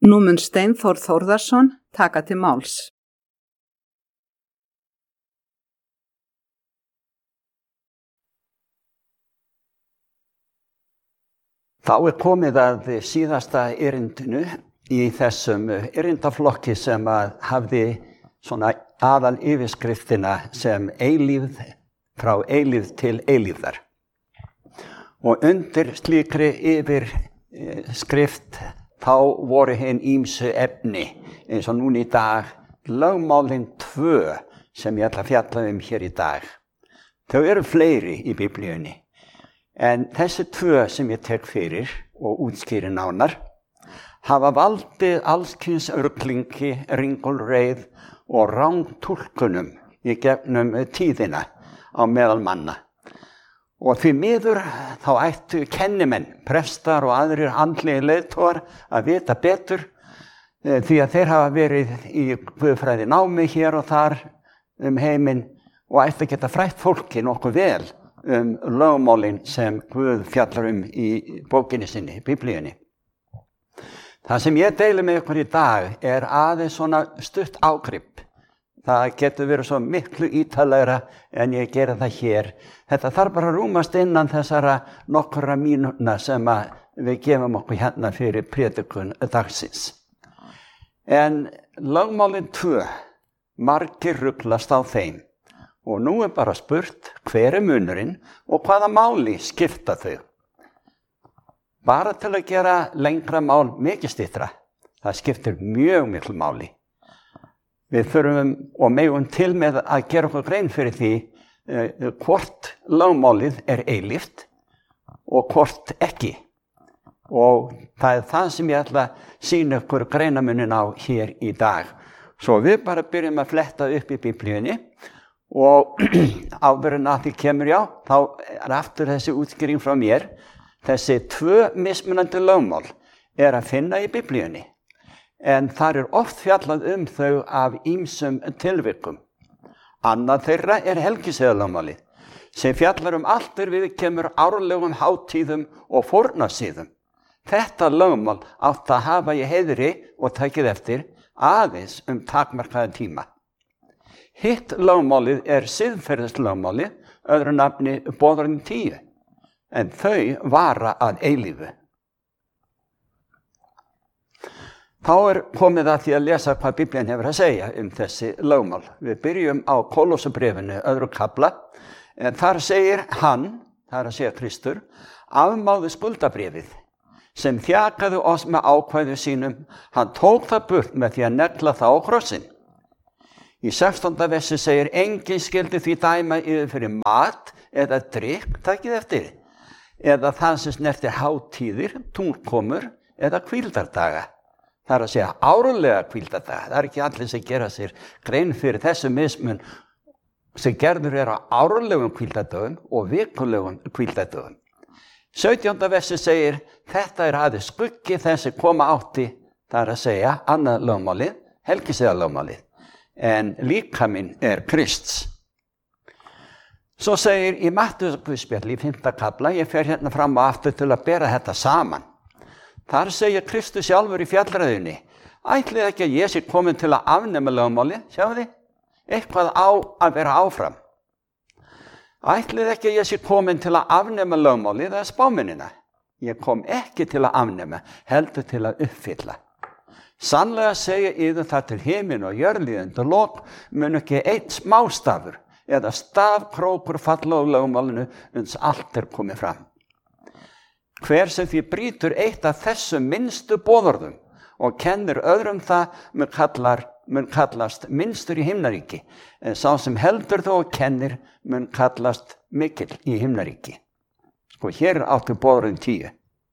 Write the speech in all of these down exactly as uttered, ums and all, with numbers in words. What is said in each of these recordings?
Nú mun Steinþór Þórðarson taka til máls. Þá er komið að síðasta erindinu í þessum erindaflokki sem að hafði svona aðal yfirskriftina sem eilífð frá eilífð til eilífðar. Og undir slíkri yfirskrift þá voru hinn ýmsu efni eins og núna í dag lögmálin tvö sem ég ætla að fjalla um hér í dag. Þau eru fleiri í Biblíunni. En þessi tvö sem ég tek fyrir og útskýri nánar hafa valdið allskyns ruglingi, ringulreið og rángtúlkunum í gegnum tíðina á meðal manna. Og því miður þá ættu kennimenn, prestar og aðrir andlegir leiðtogar að vita betur því að þeir hafa verið í guðfræði námi hér og þar um heiminn og ættu að geta frætt fólki nokkuð vel um lögmálin sem Guð fjallar um í bókinni sinni, Biblíunni. Það sem ég deili með ykkur í dag er aðeins svona stutt ágrip. Það getur verið svo miklu ítarlegra en ég gera það hér. Þetta þarf bara að rúmast innan þessara nokkra mínútna sem að við gefum okkur hérna fyrir prédikun dagsins. En lögmálin tvö, margir ruglast á þeim. Og nú er bara spurt hver er munurinn og hvaða máli skipta þau. Bara til að gera lengra mál mikið styttra. Það skiptir mjög miklu máli. Við þurfum og megum til með að gera okkur grein fyrir því eh, hvort lögmálið er eilíft og hvort ekki. Og það er það sem ég ætla að sýna ykkur greinamunin á hér í dag. Svo við bara byrjum að fletta upp í Biblíunni. Og áður en að því kemur já, þá er aftur þessi útskýring frá mér. Þessi tvö mismunandi lögmál er að finna í Biblíunni. En þar er oft fjallað um þau af ýmsum tilvikum. Annað þeirra er helgisiðalögmálið, sem fjallar um allt er við kemur árlegum hátíðum og fórnasíðum. Þetta lögmál átt að hafa í heiðri og takið eftir aðeins um takmarkaðan tíma. Hitt lögmálið er siðferðislögmálið, öðru nafni boðorðin tíu, en þau vara að eilífu. Þá er komið að því að lesa hvað Biblían hefur að segja um þessi lögmál. Við byrjum á Kólossabréfinu, öðru kafla, en þar segir hann, það er að segja Kristur, afmáði skuldabréfið, sem þjakaði oss með ákvæðu sínum, hann tók það burt með því að negla það á krossinn. Í sextánda versi segir, enginn skyldi því dæma yfir fyrir mat eða drykk, takið eftir, eða það sem snertir hátíðir, tunglkomur eða hvíldardaga. Það er að segja árlega hvíldardaga. Það er ekki allir sem gera sér grein fyrir þessu mismun sem gerður er á árlegum hvíldardögum og vikulegum hvíldardögum. sautjánda versi segir, þetta er aðeins skuggi þessi koma átti, það er að segja annað lögmálið, helgisiðalögmálið. En líkaminn er Krists. Svo segir í Mattheusarguðspjalli í fimmta kafla, ég fer hérna fram og aftur til að bera þetta saman. Þar segir Kristus sjálfur í fjallræðunni, ætlið ekki að ég sé komin til að afnema lögmálið, sjáu þið, eitthvað á að vera áfram. Ætlið ekki að ég sé komin til að afnema lögmálið eða spámennina. Ég kom ekki til að afnema, heldur til að uppfylla. Sannlega segja yður það til himinn og jörðlíðandi lok mun ekki einn smástafur eða stafkrókur falla á lögmálinu uns allt er komið fram. Hver sem því brýtur eitt af þessum minnstu boðorðum og kennir öðrum það mun, kallar, mun kallast minnstur í himnaríki, en sá sem heldur þó og kennir mun kallast mikill í himnaríki. Sko hér er áttu boðorðin tíu.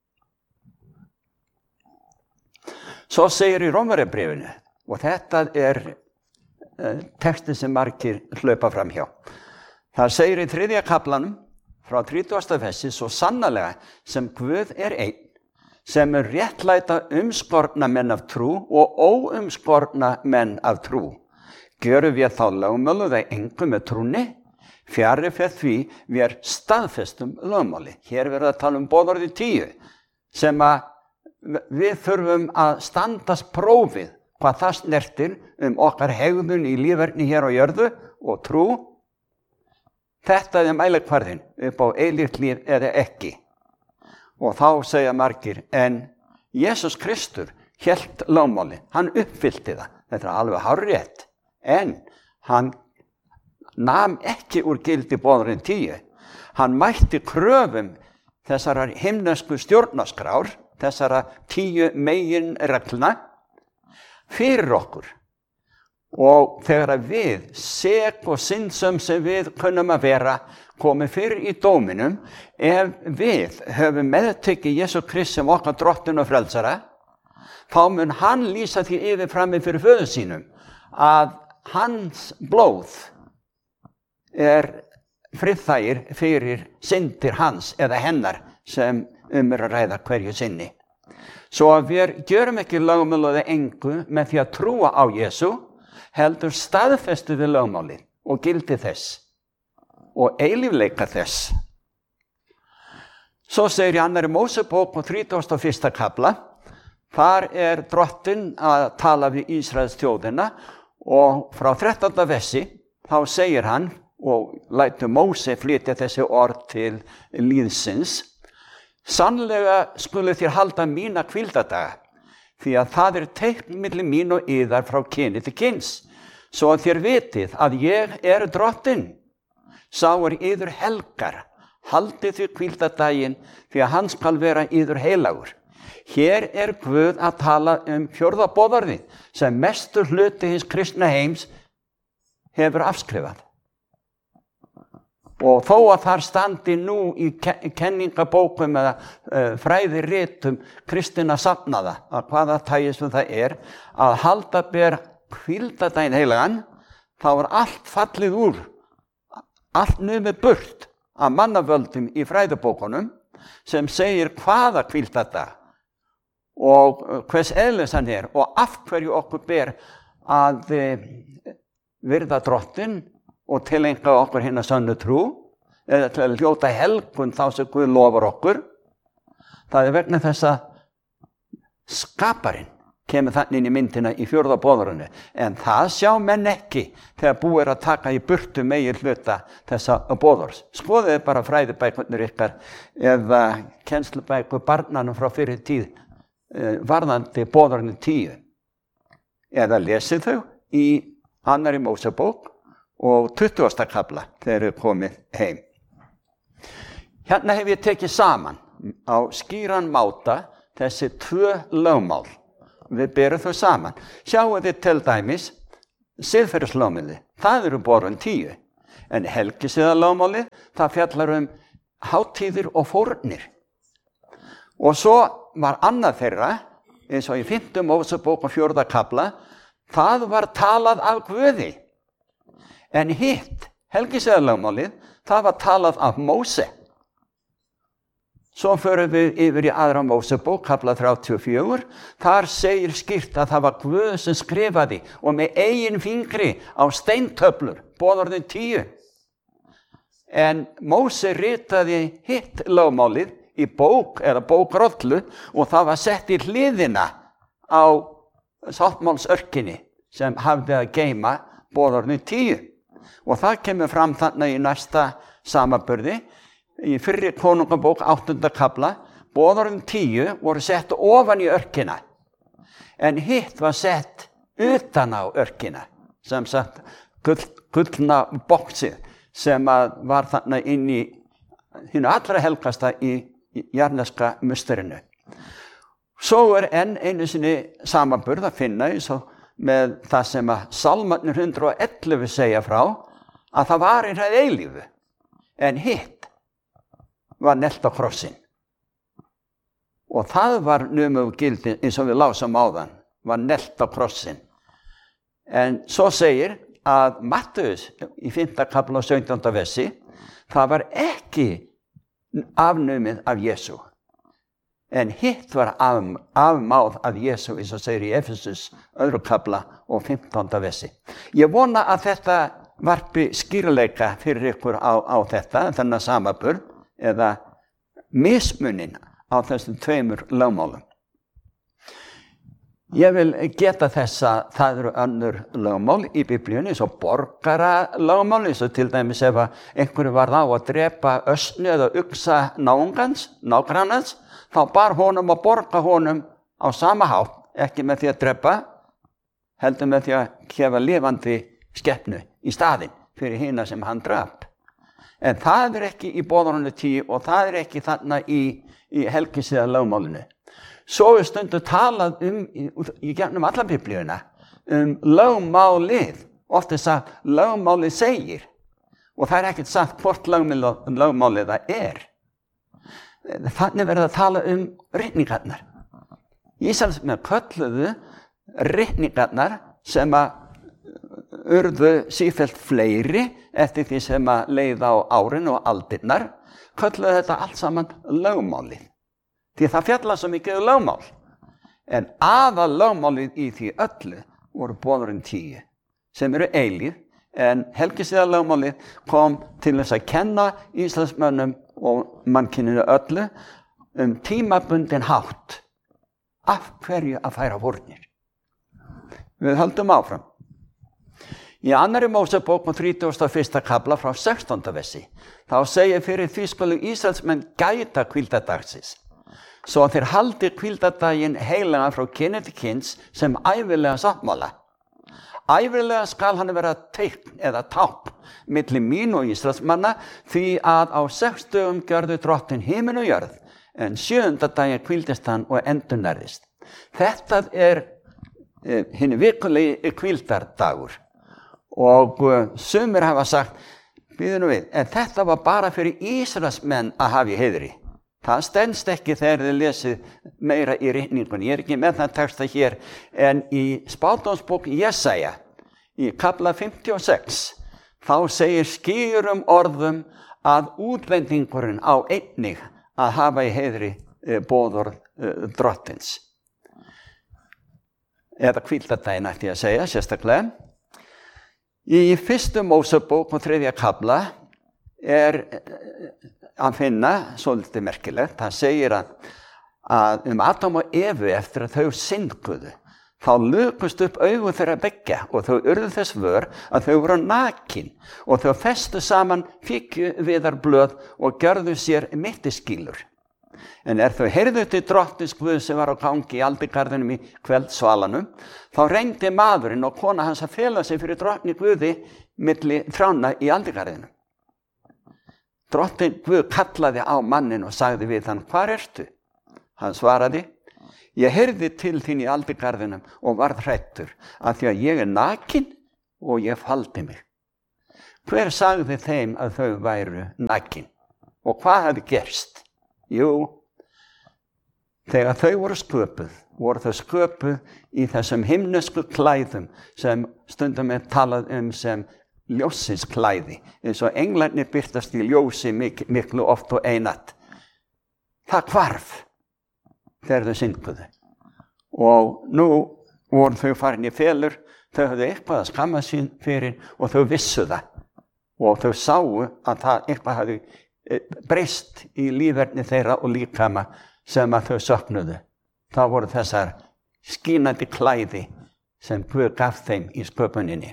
Svo segir í Rómverjabréfinu, og þetta er uh, textin sem margir hlaupa fram hjá. Það segir í þriðja kaflanum, frá þrítugasta versi, svo sannarlega sem Guð er einn, sem er réttlæta umskorna menn af trú og óumskorna menn af trú. Gjörum við þá lögmálu það engu með trúni, fjarri fyrir því við er staðfestum lögmáli. Hér verður að tala um boðorðið tíu, sem að við þurfum að standast prófið hvað það snertir um okkar hegðun í lífverðni hér á jörðu og trú. Þetta er mælikvarðinn upp á eilíft líf eða ekki. Og þá segja margir, en Jesús Kristur hélt lögmálið, hann uppfyllti það. Þetta er alveg hárrétt, en hann nam ekki úr gildi boðorðin tíu. Hann mætti kröfum þessara himnesku stjórnarskrár, þessara tíu meginreglna fyrir okkur. Og þegar við, sek og syndsöm sem við kunnum að vera, komið fyrir í dóminum, ef við höfum meðtekið Jesú Krist sem okkar drottinn og frelsara, þá mun hann lýsa því yfir frammi fyrir föður sínum að hans blóð er friðþægir fyrir syndir hans eða hennar sem um er að ræða hverju sinni. Svo að við gjörum ekki lögmálið engu með því að trúa á Jesú, heldur staðfestu við lögmálið og gildi þess og eilífleika þess. Svo segir í annarri Mósebók og þrítugasta og fyrsta kafla, þar er drottinn að tala við Ísraels þjóðina og frá þrettánda versi þá segir hann og lætur Móse flytja þessi orð til lýðsins: sannlega skulu þér halda mína hvíldardaga, því að það er teikn milli mín og yðar frá kyni til kyns, svo að þér vitið að ég er drottinn. Sá er yður helgar, haldið þér hvíldardaginn, því að hann skal vera yður heilagur. Hér er Guð að tala um fjórða boðorðið sem mestur hluti hins kristna heims hefur afskrifað. Og þó að þar standi nú í kenningabókum eða uh, fræðiritum kristinna safnaða, að hvaða tagi sem það er, að halda ber hvíldardaginn heilagan, þá er allt fallið úr, allt numið burt af mannavöldum í fræðibókunum sem segir hvaða hvíldardag og hvers eðlis hann er og af hverju okkur ber að virða drottinn og tileinka okkur hina sönnu trú, eða til að hljóta helgun þá sem Guð lofar okkur. Það er vegna þess að skaparinn kemur þannig inn í myndina í fjórða boðorðinu, en það sjá menn ekki þegar búið er að taka í burtu megin hluta þessa boðorðs. Skoðið bara fræðibækurnar ykkar eða kennslubækur barnanum frá fyrir tíð varðandi boðorðinu tíu, eða lesið þau í annarri Mósebók og tuttugasta kafla þegar þau komið heim. Hérna hef ég tekið saman á skýran máta þessi tvö lögmál. Við berum þau saman. Sjáu þið til dæmis siðferðislögmálið, það eru boðorðin tíu, en helgisiðalögmálið, það fjallar um hátíðir og fórnir. Og svo var annað þeirra, eins og í fimmta Mósebók og fjórða kafla, það var talað af Guði. En hitt, helgisiðalögmálið, það var talað af Móse. Svo förum við yfir í aðra Mósebók, kafla þrjátíu og fjögur, þar segir skýrt að það var Guð sem skrifaði og með eigin fingri á steintöflur, boðorðin tíu. En Móse ritaði hitt lögmálið í bók eða bókrollu og það var sett í hliðina á sáttmálsörkinni sem hafði að geyma boðorðin tíu. Og það kemur fram þannig í næsta samanburði, í fyrri konungabók áttunda kafla, boðorðin tíu voru sett ofan í örkina, en hitt var sett utan á örkina, sem sagt gull, gullna boxið sem að var þannig inn í hinu allra helgasta í jarneska musterinu. Svo er enn einu sinni samanburð að finna eins og með það sem að Sálmarnir hundrað og ellefu segja frá, að það var í það eilífu, en hitt var nelt á krossin. Og það var numið gildi, eins og við lásum áðan, var nelt á krossin. En svo segir að Mattheus í fimmta kafla og sautjánda versi, það var ekki afnumið af Jesú. En hitt var af, afmáð af Jesú, eins og segir í Efesus öðru kafla og fimmtánda versi. Ég vona að þetta varpi skýrleika fyrir ykkur á, á þetta, þennan samanburð, eða mismunin á þessum tveimur lögmálum. Ég vil geta þess að það eru önnur lögmál í Biblíunni, svo borgaralögmál, eins og til dæmis ef einhverju varð á að drepa ösnu eða uxa náungans, nágrannans, þá bar honum að borga honum á sama hátt, ekki með því að drepa, heldur með því að gefa lifandi skepnu í staðinn fyrir hina sem hann drap. En það er ekki í boðorðinu tíu og það er ekki þarna í, í helgisiða lögmálinu. Svo er stundu talað um, í, í gegnum alla Biblíuna, um lögmálið, oft þess að lögmálið segir, og það er ekkert sagt hvort lögmálið, lögmálið það er. Þannig verður að tala um ritningarnar. Ísraelsmenn kölluðu ritningarnar sem að urðu sífellt fleiri eftir því sem að leið á árin og aldirnar, kölluðu þetta allt saman lögmálið. Því það fjallar svo mikið um lögmál. En aðal lögmálið í því öllu voru boðorðin tíu, sem eru eilíð, en helgisiða lögmálið kom til þess að kenna Ísraelsmönnum og mannkyninu öllu um tímabundin hátt. Af hverju að færa fórnir? Við höldum áfram. Í annarri Mósebók og þrítugasta og fyrsta kafla frá sextánda versi, þá segir fyrir því skulu Ísraelsmenn gæta hvíldardagsins, svo að þeir haldi hvíldardaginn heilagan frá kyni til kyns sem ævilega sáttmála. Ævilega skal hann vera teikn eða tákn milli mín og Ísraelsmanna, því að á sex dögum gjörðu Drottinn himinn og jörð, en sjöunda daginn hvíldist hann og endurnærðist. Þetta er eh, hinn vikulegi hvíldardagur. Og uh, sumir hafa sagt, býðum við, en þetta var bara fyrir Ísraelsmenn að hafa í heiðri. Það stenst ekki þegar þið lesið meira í ritningunni. Ég er ekki með það texta hér, en í spádómsbók Jesaja, í kafla fimmtíu og sex, þá segir skýrum orðum að útlendingurinn á einnig að hafa í heiðri e, boðorð e, drottins. Eða hvíldardaginn ætti ég að segja, sérstaklega. Í fyrstu Mósebók og þriðja kafla er að finna svolítið merkilegt. Það segir að, að um Adam og Evu eftir að þau syndguðu, þá lukust upp augu þeirra beggja og þau urðu þess vör að þau voru nakin og þau festu saman fíkjuviðarblöð og gjörðu sér mittiskýlur. En er þau heyrðu til drottins Guð sem var á gangi í aldigarðinum í kvöldsvalanum, þá reyndi maðurinn og kona hans að fela sig fyrir drottni Guði milli trjána í aldigarðinum. Drottinn Guð kallaði á mannin og sagði við hann, hvar ertu? Hann svaraði, ég heyrði til þín í aldigarðinum og varð hræddur, af því að ég er nakin og ég faldi mig. Hver sagði þeim að þau væru nakin? Og hvað hafði gerst? Jú, þegar þau voru sköpuð, voru þau sköpuð í þessum himnesku klæðum sem stundum er talað um sem ljósins klæði, eins og englarnir birtast í ljósi mik miklu oft og einatt. Það hvarf þegar þau syndguðu. Og nú voru þau farin í felur, þau höfðu eitthvað að skamma sín fyrir og þau vissu það. Og þau sáu að það eitthvað hafði breyst í líferni þeirra og líkama sem að þau söknuðu. Það voru þessar skínandi klæði sem Guð gaf þeim í sköpuninni.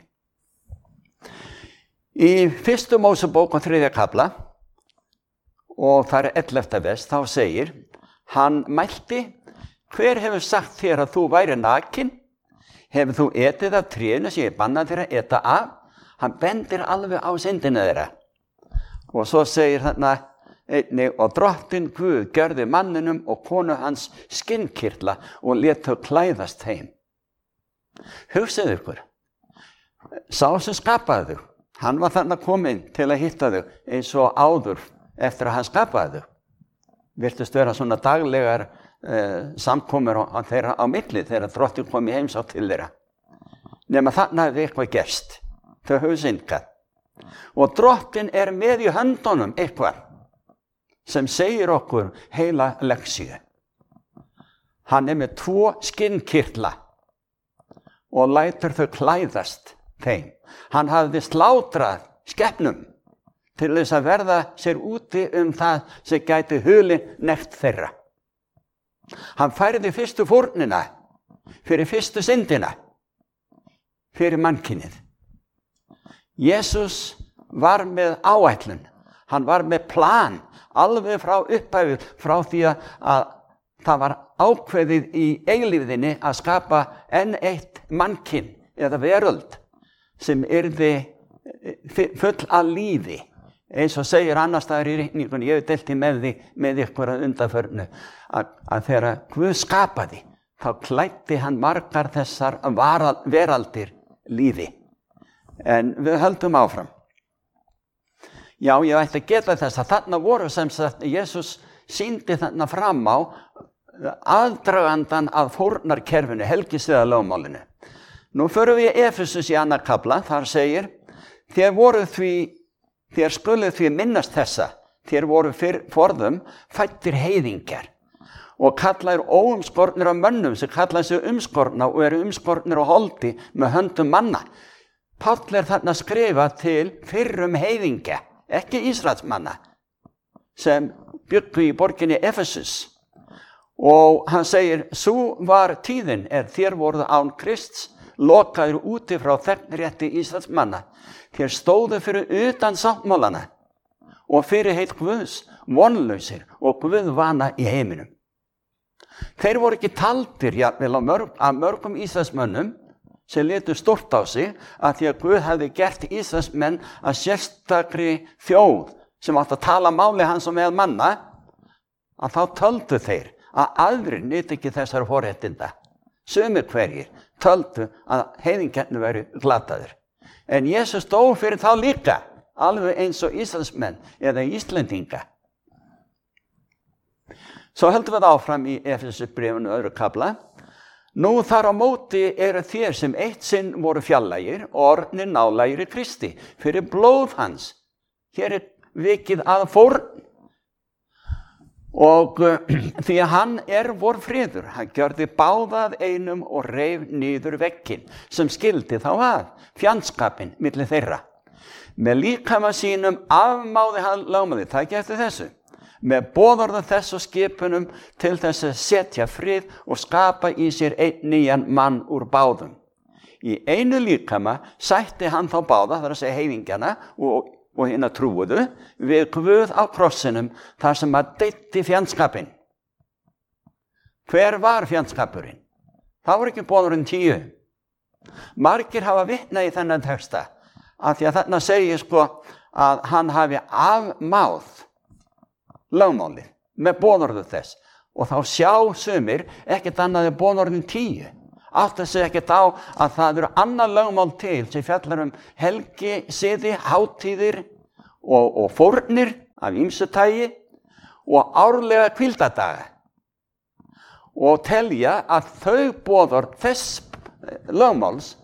Í fyrstu Mósebók og þriðja kafla, og það er ellefta vers, þá segir, hann mælti, hver hefur sagt þér að þú væri nakin? Hefur þú etið af trénu sem ég banna þér að eta af? Hann bendir alveg á syndina þeirra. Og svo segir þarna einnig, og drottinn Guð gjörði manninum og konu hans skinnkirtla og lét þau klæðast heim. Hugsið ykkur, sá sem skapaði þau, hann var þarna kominn til að hitta þau eins og áður eftir að hann skapaði þau. Virtust vera svona daglegar eh, samkomur á, þeirra á milli þegar drottinn kom í heimsátt til þeirra. Nema þarna hefði eitthvað gerst. Þau höfðu syndgað. Og drottinn er með í höndunum eitthvað sem segir okkur heila leksíu. Hann er með tvo skinnkirtla og lætur þau klæðast þeim. Hann hafði slátrað skepnum til þess að verða sér úti um það sem gæti hulin nekt þeirra. Hann færði fyrstu fórnina fyrir fyrstu syndina, fyrir mannkynið. Jesús var með áætlun, hann var með plan, alveg frá upphæfi, frá því að það var ákveðið í eilífðinni að skapa enn eitt mannkyn eða veröld sem yrði full af lífi. Eins og segir annars staðar í ritningunni, ég hef deilt í með því með ykkur að undanförnu, að, að þegar Guð skapaði, þá klæddi hann margar þessar veraldir lífi. En við höldum áfram. Já, ég ætti að geta þess að þarna voru sem sagt, Jesús sýndi þarna fram á aðdragandan að fórnarkerfinu, helgisviðalögmálinu. Nú förum við í Efesus í annar kafla, þar segir, þér voru því, þér skuluð því minnast þessa, þér voru fyrr forðum fæddir heiðingjar og kallaðir óumskornir af mönnum sem kallaði sig umskorna og eru umskornir á holdi með höndum manna. Páll er þarna að skrifa til fyrrum heiðingja, ekki Ísraelsmanna, sem bjuggu í borginni Efesus. Og hann segir, sú var tíðin er þér voruð án Krists, lokaður úti frá þegnrétti Ísraelsmanna. Þér stóðu fyrir utan sáttmálana og fyrir heit Guðs, vonlausir og Guðvana í heiminum. Þeir voru ekki taldir jafnvel mörg, af mörgum Ísraelsmönnum sem letu stort á sig að því að Guð hefði gert Ísraelsmenn að sérstakri þjóð sem átti að tala máli hans og með manna, að þá töldu þeir að aðrir nyti ekki þessar forréttinda. Sumir hverjir töldu að heiðingjarnir væru glataðir. En Jesús dó fyrir þá líka, alveg eins og Ísraelsmenn eða Íslendinga. Svo höldum við áfram í Efesubréfinu öðru kafla. Nú þar á móti eru þér sem eitt sinn voru fjarlægir, orðnir nálægir í Kristi, fyrir blóð hans. Hér er vikið að fórn. Og uh, því að hann er vor friður, hann gjörði báðað einum og reif niður vegginn sem skildi þá að, fjandskapinn milli þeirra. Með líkama sínum afmáði hann lögmálið, það ekki eftir þessu, með boðorðu þess og skipunum til þess að setja frið og skapa í sér einn nýjan mann úr báðum. Í einu líkama sætti hann þá báða, það er að segja heiðingjana og og hérna trúuðu við Guð á krossinum þar sem að deytti fjandskapinn. Hver var fjandskapurinn? Það voru ekki boðorðin tíu. Margir hafa vitnað í þennan texta að því að þarna segir sko að hann hafi afmáð lögmálið með boðorðu þess og þá sjá sumir ekkert annað en boðorðin tíu. Átti sig ekkert á að það eru annað lögmál til sem fjallar um helgi, siði, hátíðir og, og fórnir af ýmsu tagi og árlega hvíldadaga. Og telja að þau boðorð þess lögmáls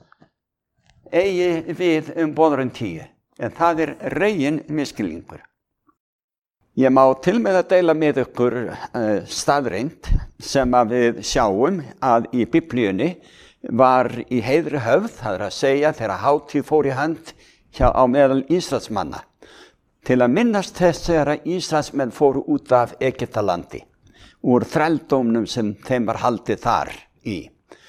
eigi við um boðorðin tíu. En það er regin misskilningur. Ég má til með að deila með ykkur uh, staðreind sem að við sjáum að í Biblíunni var í heiðri höfð, það er að segja þegar hátíð fór í hönd hjá á meðal Ísraelsmanna, til að minnast þess þegar Ísraelsmenn fóru út af Egyptalandi, úr þrældómnum sem þeim var haldið þar í.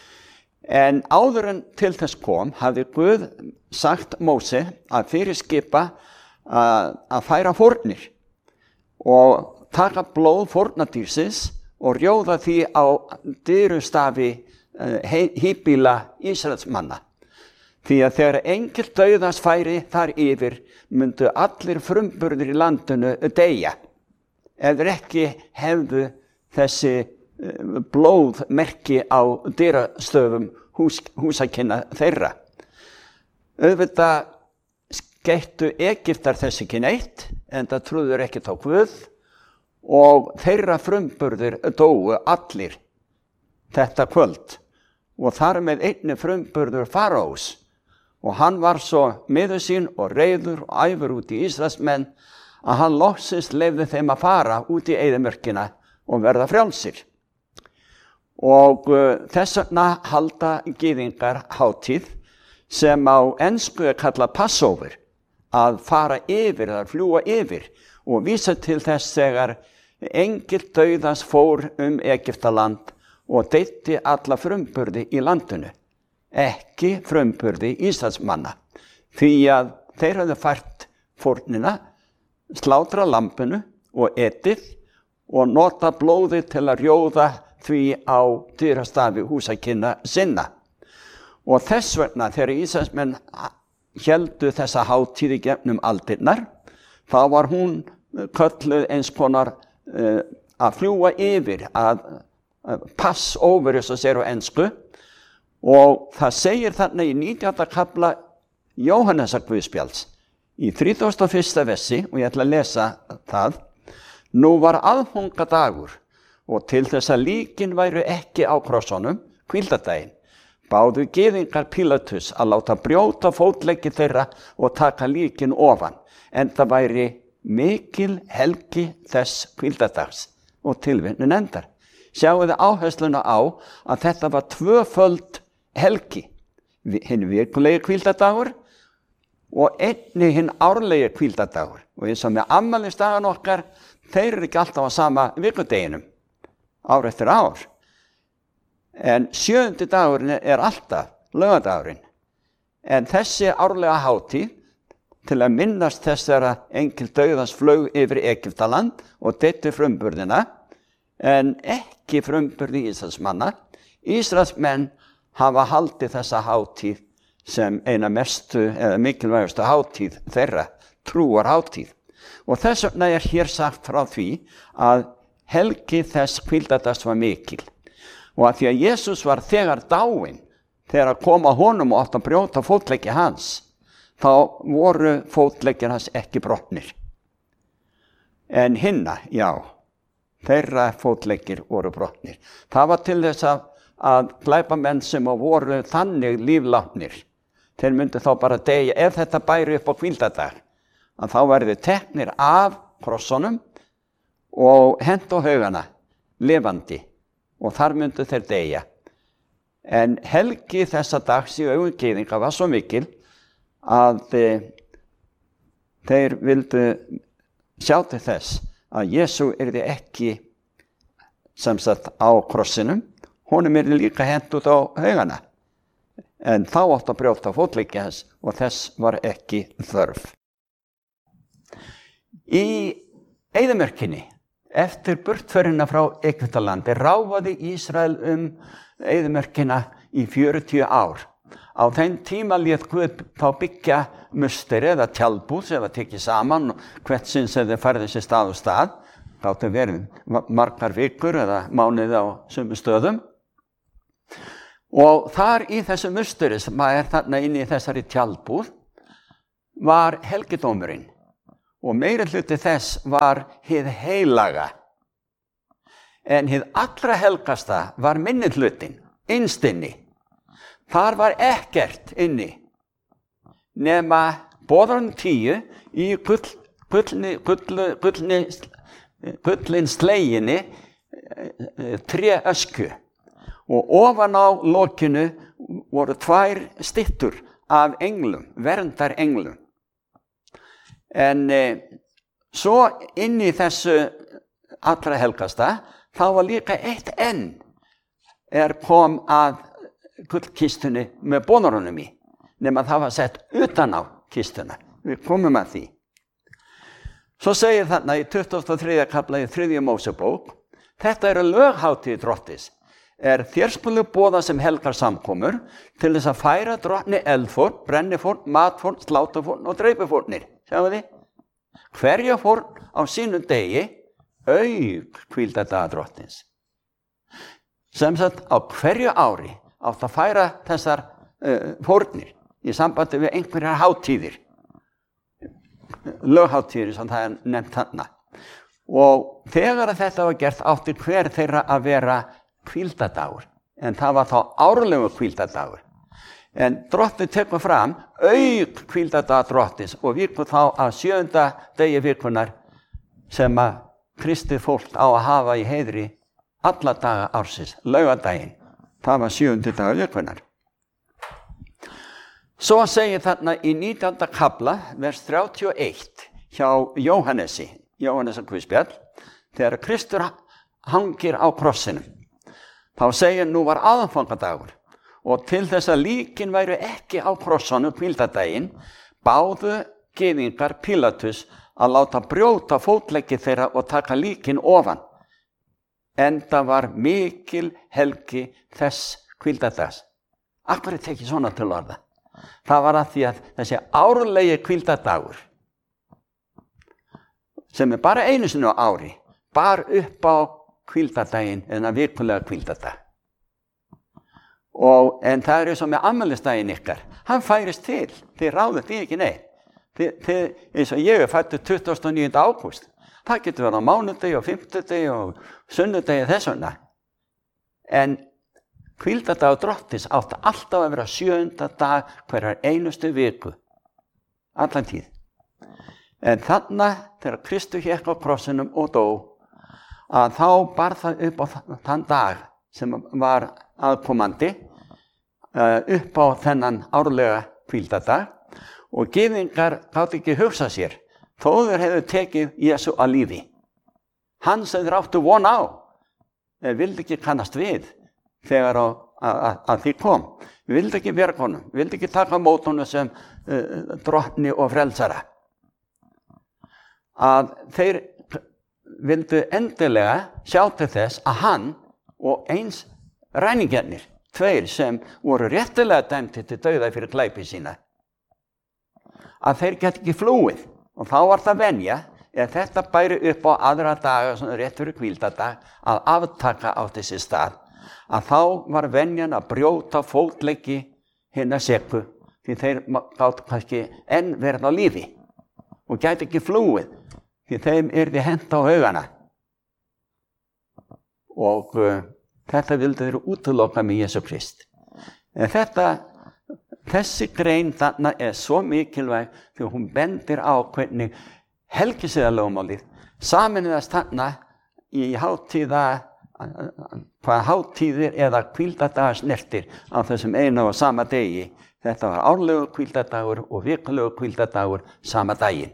En áður en til þess kom, hafði Guð sagt Móse að fyrirskipa að, að færa fórnir og taka blóð fórnardýrsins og rjóða því á dyrustafi híbýla Ísraelsmanna. Því að þegar engil dauðans færi þar yfir myndu allir frumburðir í landinu deyja, ef ekki hefðu þessi blóðmerki á dyrastöfum hús, húsakynna þeirra. Auðvitað skeyttu Egyptar þess ekki neitt, en það trúður ekki á Guð og þeirra frumburðir dóu allir þetta kvöld og þar með einni frumburður Faraós og hann var svo miður sín og reiður og æfur út í Ísraelsmenn að hann loksins leyfði þeim að fara út í eyðimörkina og verða frjálsir. Og uh, þess vegna halda gyðingar hátíð sem á ensku er kallað Passover, að fara yfir, að fljúa yfir og vísa til þess þegar engil dauðans fór um Egyptaland og deyddi alla frumburði í landinu, ekki frumburði Ísraelsmanna, því að þeir höfðu fært fórnina, slátra lambinu og etið og nota blóðið til að rjóða því á dyrastafi húsakynna sinna. Og þess vegna þegar Ísraelsmenn héldu þessa hátíð í gegnum aldirnar, þá var hún kölluð eins konar uh, að fljúga yfir, að, að pass over, eins og segir á ensku, og það segir þarna í nítjánda kafla Jóhannesar guðspjalls, í þrítugasta og fyrsta versi, og ég ætla að lesa það: Nú var aðfangadagur, og til þess að líkin væru ekki á krossunum, hvíldardaginn, báðu gyðingar Pílatus að láta brjóta fótleggi þeirra og taka líkin ofan, en það væri mikil helgi þess hvíldardags, og tilvitnun endar. Sjáu þið áhersluna á að þetta var tvöföld helgi, hinn vikulegi hvíldardagur og einni hinn árlegi hvíldardagur. Og eins og með afmælisdagan okkar, þeir eru ekki alltaf á sama vikudeginum, ár eftir ár. En sjöundi dagurinn er alltaf laugardagurinn. En þessi árlega hátíð, til að minnast þess þegar engil dauðans flaug yfir Egyptaland og deyddi frumburðina, en ekki frumburði Ísraelsmanna. Ísraelsmenn hafa haldið þessa hátíð sem eina mestu eða mikilvægustu hátíð þeirra, trúarhátíð. Og þess vegna er hér sagt frá því að helgi þess hvíldardags var mikil. Og að því að Jesús var þegar dáinn, þegar að koma honum og átt að brjóta fótleggi hans, þá voru fótleggir hans ekki brotnir. En hinna, já, þeirra fótleggir voru brotnir. Það var til þess að, að glæpamenn sem voru þannig líflátnir, þeir myndu þá bara deyja, ef þetta bæri upp á hvíldardag, að þá verði teknir af krossunum og hent á haugana, lifandi, og þar myndu þeir deyja. En helgi þessa dags í augum gyðinga var svo mikil að e, þeir vildu sjá til þess að Jesú yrði ekki sem sagt á krossinum, honum yrði líka hent út á haugana. En þá átt að brjóta fótleggi hans og þess var ekki þörf. Í eyðimörkinni, eftir burtförina frá Egyptalandi, ráfaði Ísrael um eyðimörkina í fjörutíu ár. Á þeim tíma lét Guð þá byggja musteri eða tjaldbúð sem var tekið saman og hvert sinn sem þeir færði sér stað og stað. Gátu verið margar vikur eða mánuði á sömu stöðum. Og þar í þessu musteri sem er þarna inni í þessari tjaldbúð var helgidómurinn. Og meiri hluti þess var hið heilaga. En hið allra helgasta var minni hlutin, innst inni. Þar var ekkert inni, nema boðarinn tíu í gull, gullni, gull, gullni, gullin sleginni tré ösku. Og ofan á lokinu voru tvær styttur af englum, verndar englum. En e, svo inn í þessu allra helgasta, þá var líka eitt enn er kom að gullkistunni með bónarunum í, nema það var sett utan á kistuna. Við komum að því. Svo segir þarna í tuttugasta og þriðja kafla í þriðju Mósebók, þetta eru löghátíð Drottis, er þér skulu boða sem helgar samkomur til þess að færa drottni eldfórn, brennifórn, matfórn, slátafórn og dreipifórnir. Sjáum þið? Hverja fórn á sínum degi auk hvíldardaga drottins. Sem sagt á hverju ári átt að færa þessar uh, fórnir í sambandi við einhverjar hátíðir. Löghátíðir sem það er nefnt þarna. Og þegar þetta var gert átti hver þeirra að vera hvíldardagur, en það var þá árlegu hvíldardagur. En drottni tekur fram auk hvíldardaga drottins og víkur þá að sjöunda degi vikunar sem að kristið fólk á að hafa í heiðri alla daga ársins, laugardaginn. Það var sjöundi dagur vikunar. Svo segir þarna í nítjánda kafla, vers þrjátíu og eitt, hjá Jóhannesi, Jóhannesar guðspjall, þegar Kristur hangir á krossinum. þá segir nú var aðfangadagur og til þess að líkin væru ekki á krossanum hvíldardaginn báðu gyðingar Pílatus að láta brjóta fótleggi þeirra og taka líkin ofan. Enda var mikil helgi þess hvíldardags. Af hverju tekið svona til orða? Það var að því að þessi árlegi hvíldardagur, sem er bara einu sinni á ári, bar upp á hvíldardaginn eða vikulega hvíldardag. Og, en það er eins og með afmælisdaginn ykkar, hann færist til, þið ráðið því ekki neitt. Þið, þið, eins og ég er fættur tuttugasta og níunda ágúst, það getur verið á mánudegi og fimmtudegi og sunnudegi þess vegna. En hvíldardagur Drottins átti alltaf að vera sjöunda dag hverjar einustu viku, allan tíð. En þarna, þegar Kristur hékk á krossinum og dó, að þá bar það upp á þann dag sem var aðkomandi, upp á þennan árlega hvíldardag, og gyðingar gátu ekki hugsa sér, þó þeir hefðu tekið Jesú að lífi. Hann sem þeir áttu von á, þeir vildi ekki kannast við þegar að, að, að því kom. Við vildi ekki bjarga honum, við vildi ekki taka mót honum sem uh, drottni og frelsara. Að þeir vildu endilega sjá til þess að hann og eins ræningjarnir, tveir sem voru réttilega dæmdir til dauða fyrir glæpi sína, að þeir geti ekki flúið. Og þá var það venja, ef þetta bæri upp á aðra daga, svona rétt fyrir hvíldardag, að aftaka á þessi stað, að þá var venjan að brjóta fótleggi hinna seku, því þeir gátu kannski enn verið á lífi og gæti ekki flúið, því þeim yrði hent á haugana. Og uh, þetta vildi þeir útiloka með Jesú Krist. En þetta Þessi grein þarna er svo mikilvæg því hún bendir á hvernig helgisiðalögmálið sameinaðist þarna í hátíða, hvað hátíðir eða hvíldardagar snertir á þessum eina og sama degi. Þetta var árlegur hvíldardagur og vikulegur hvíldardagur sama daginn.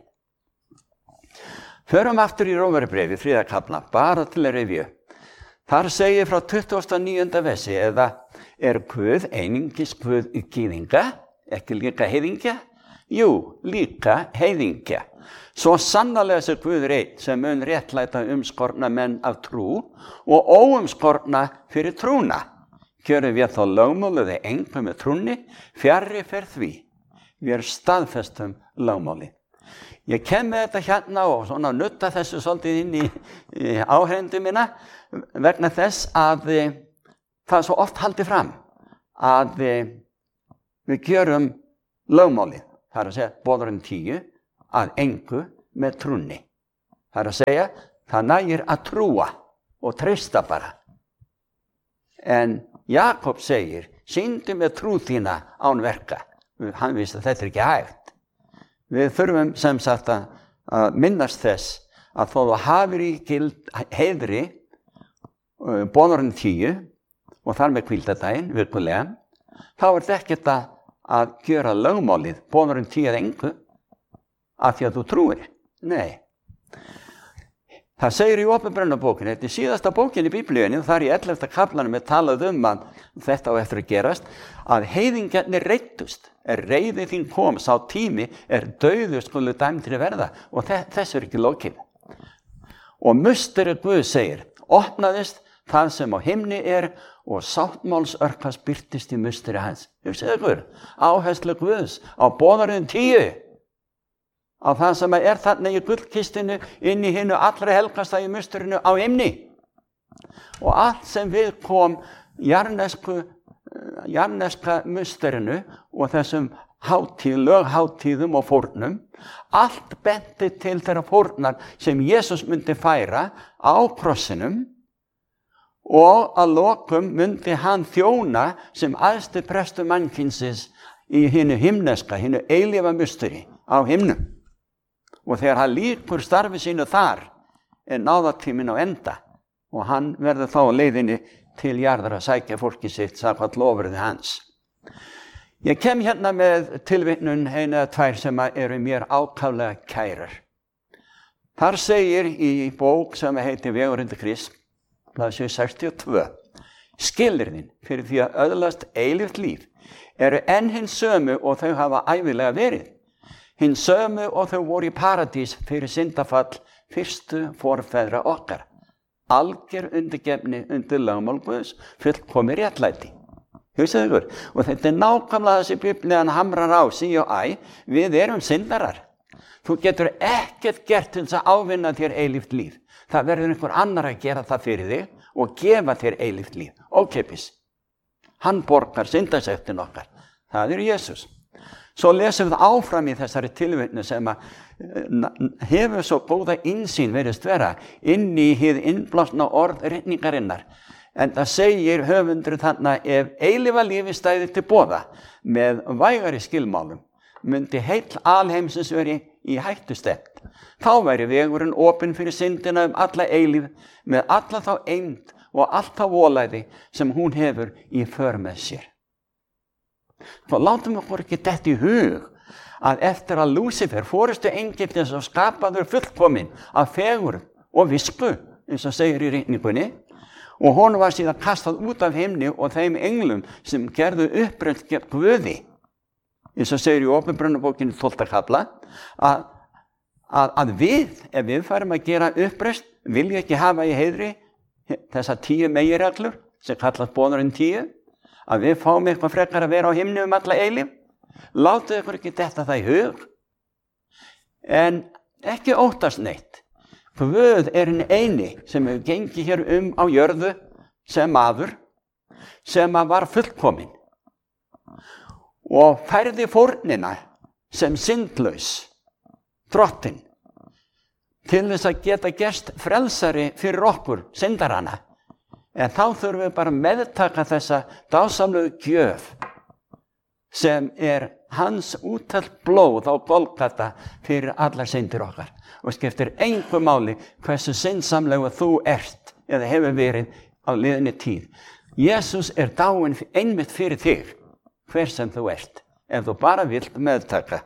Förum aftur í Rómarbréfið, þriðja kafla, bara til að rifja. Þar segir frá tuttugasta og níunda versi, eða er Guð einungis Guð í gyðinga, ekki líka heiðingja? Jú, líka heiðingja. Svo sannarlega sé Guð einn sem mun réttlæta umskorna menn af trú og óumskorna fyrir trúna. Gjörum við þá lögmálið einhver með trúni, fjarri fer því. Við erum staðfestum lögmáli. Ég kem með þetta hérna og svona nutta þessu svolítið inn í, í áhrendu minna vegna þess að e, það er svo oft haldið fram að e, við gjörum lögmálið, það er að segja boðurinn tíu, að engu með trúni. Það er að segja, það nægir að trúa og treysta bara. En Jakob segir, sýndu með trú þína án verka. Hann vissi að þetta er ekki hægt. Við þurfum sem sagt að minnast þess að þó þú hafir í gild heiðri uh, boðurinn tíu og þar með hvíldardaginn virkulega, þá er þetta ekkert að, að gjöra lögmálið boðurinn tíu að engu af því að þú trúir. Nei. Það segir í Opinberunarbókinni, þetta er síðasta bókin í Biblíunni, þar í ellefta kaflanum er talað um að þetta á eftir að gerast, að heiðingjarnir reiddust, er reiði þín kom, sá tími er dauður skulu dæmdir verða og þess er ekki lokið. Og musteri Guð segir, opnaðist það sem á himni er og sáttmálsörkas birtist í musteri hans. Hugsaðu Guð, áherslu Guðs á boðarinn tíu, á það sem er þarna í gullkistinu inn í hinu allra helgasta í musterinu á himni. Og allt sem við kom jarnesku, jarneska musterinu og þessum hátíð, lögháttíðum og fórnum, allt benti til þeirra fórnar sem Jesús myndi færa á krossinum og að lokum myndi hann þjóna sem æðsti prestur mannkynsins í hinu himneska, hinu eilífa musteri á himnum. Og þegar hann lýkur starfi sínu þar er náðatíminn á enda og hann verður þá á leiðinni til jarðar að sækja fólki sitt samkvæmt lofurði hans. Ég kem hérna með tilvitnun einu eða tvær sem eru mér ákaflega kærar. Þar segir í bók sem heitir Vegurinn til Krists, blaðsíðu sextíu og tvö. skilyrðin fyrir því að öðlast eilíft líf eru enn hinn sömu og þau hafa ævilega verið. Hinn sömu og þau voru í paradís fyrir syndafall fyrstu forfeðra okkar. Alger undirgefni undir lögmál Guðs, fullkomið réttlæti. Hugsaðu ykkur, og þetta er nákvæmlega þessi Biblían hamrar á sí og æ, við erum syndarar. Þú getur ekkert gert til þess að ávinna þér eilíft líf. Það verður einhver annar að gera það fyrir þig og gefa þér eilíft líf, ókeypis. Hann borgar syndasektin okkar, það er Jesús. Svo lesum við áfram í þessari tilvitnu sem að hefur svo góða innsýn verið vera inn í hið innblásna orð ritningarinnar. En það segir höfundur þarna ef eilífa lífi stæði til boða með vægari skilmálum myndi heill alheimsins veri í hættustefnt. Þá væri vegurinn opinn fyrir syndina um alla eilíf með alla þá eymd og allt þá volæði sem hún hefur í för með sér. Þá látum við okkur ekki detta í hug að eftir að Lúsifer forustu engillinn sem skapaður fullkominn af fegurð og visku, eins og segir í ritningunni, og hún var síðan kastað út af himni og þeim englum sem gerðu uppreist gegn Guði. Eins og segir í Åpenbarabókinni tólfta kafla að, að, að við, ef við færum að gera uppreist, vilja ekki hafa í heiðri þessar tíu meginreglur sem kallast boðorðin tíu, að við fáum eitthvað frekar að vera á himni um alla eilíf. Látið ykkur ekki detta það í hug. En ekki óttast neitt. Guð er hinn eini sem hefur gengið hér um á jörðu sem maður, sem að var fullkominn og færði fórnina sem syndlaus, drottinn, til þess að geta gerst frelsari fyrir okkur, syndarana. En þá þurfum við bara að meðtaka þessa dásamlegu gjöf sem er hans úttalt blóð á Golgata fyrir allar syndir okkar. Og skiptir engu máli hversu syndsamlegu þú ert eða hefur verið á liðinni tíð. Jesús er dáinn einmitt fyrir þig, hver sem þú ert, ef þú bara vilt meðtaka.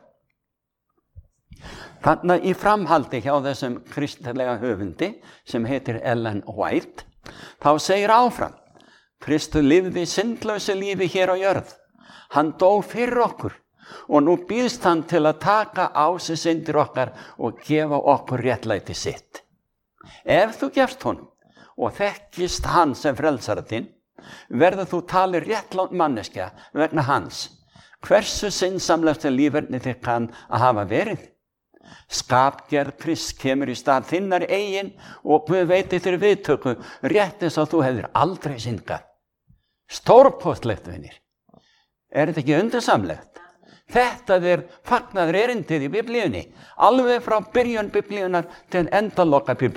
Þarna í framhaldi hjá þessum kristilega höfundi sem heitir Ellen White, þá segir áfram, Kristur lifði syndlausu lífi hér á jörð. Hann dó fyrir okkur og nú býðst hann til að taka á sig syndir okkar og gefa okkur réttlæti sitt. Ef þú gefst honum og þekkist hann sem frelsara þinn, verður þú talið réttlátt manneskja vegna hans. Hversu syndsamlegasta líferni þig kann að hafa verið? Skapgerð Krists kemur í stað þinnar eigin og Guð veiti þér viðtöku rétt eins og þú hefðir aldrei syndgað. Stórkostlegt, vinir. Er þetta ekki undursamlegt? Þetta er fagnaður erindið í Biblíunni, alveg frá byrjun Biblíunnar til endaloka Biblíunnar.